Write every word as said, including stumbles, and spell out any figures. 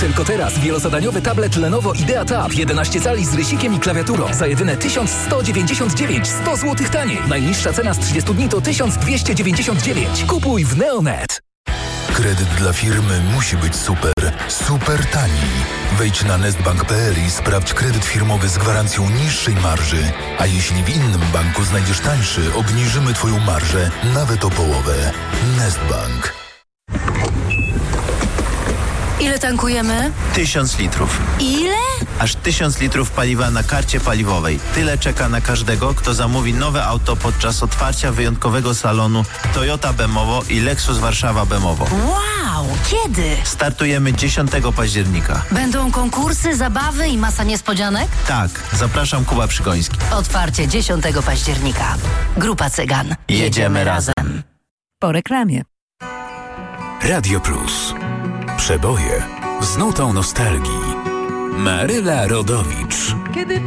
Tylko teraz wielozadaniowy tablet Lenovo Idea Tab jedenaście cali z rysikiem i klawiaturą za jedyne tysiąc sto dziewięćdziesiąt dziewięć, sto złotych taniej. Najniższa cena z trzydziestu dni to tysiąc dwieście dziewięćdziesiąt dziewięć. Kupuj w Neonet. Kredyt dla firmy musi być super, super tani. Wejdź na nestbank kropka p l i sprawdź kredyt firmowy z gwarancją niższej marży. A jeśli w innym banku znajdziesz tańszy, obniżymy Twoją marżę nawet o połowę. Nestbank. Ile tankujemy? Tysiąc litrów. Ile? Aż tysiąc litrów paliwa na karcie paliwowej. Tyle czeka na każdego, kto zamówi nowe auto podczas otwarcia wyjątkowego salonu Toyota Bemowo i Lexus Warszawa Bemowo. Wow! Kiedy? Startujemy dziesiątego października. Będą konkursy, zabawy i masa niespodzianek? Tak, zapraszam, Kuba Przygoński. Otwarcie dziesiątego października. Grupa Cygan. Jedziemy razem. Po reklamie. Radio Plus. Przeboje z nutą nostalgii. Maryla Rodowicz. Kiedy